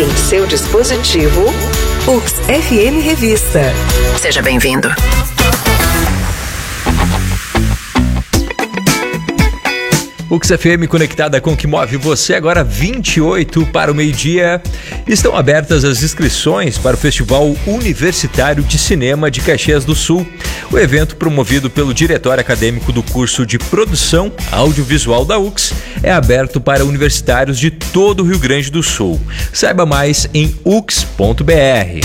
Em seu dispositivo, UX FM Revista. Seja bem-vindo. UX FM conectada com o que move você, agora 28 para o meio-dia. Estão abertas as inscrições para o Festival Universitário de Cinema de Caxias do Sul. O evento, promovido pelo Diretório Acadêmico do curso de Produção Audiovisual da UX, é aberto para universitários de todo o Rio Grande do Sul. Saiba mais em ux.br.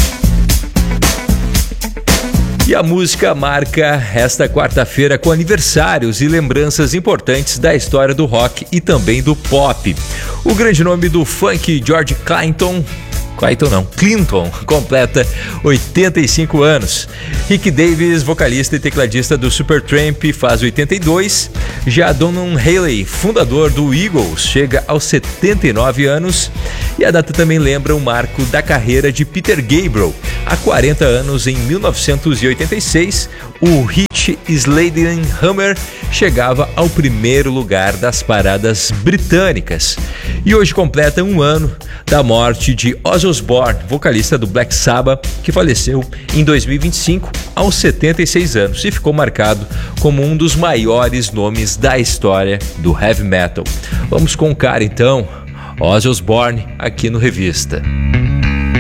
E a música marca esta quarta-feira com aniversários e lembranças importantes da história do rock e também do pop. O grande nome do funk, George Clinton, completa 85 anos. Rick Davis, vocalista e tecladista do Supertramp, faz 82. Já Don Henley, fundador do Eagles, chega aos 79 anos. E a data também lembra o marco da carreira de Peter Gabriel. Há 40 anos, em 1986, o hit Sledgehammer chegava ao primeiro lugar das paradas britânicas. E hoje completa um ano da morte de Ozzy Osbourne, vocalista do Black Sabbath, que faleceu em 2025 aos 76 anos e ficou marcado como um dos maiores nomes da história do heavy metal. Vamos com o cara então, Ozzy Osbourne, aqui no Revista.